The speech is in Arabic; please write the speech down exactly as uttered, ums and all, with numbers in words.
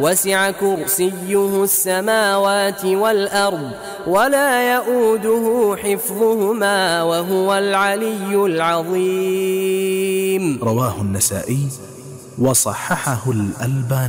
وسع كرسيه السماوات والأرض ولا يؤوده حفظهما وهو العلي العظيم. رواه النسائي وصححه الألباني.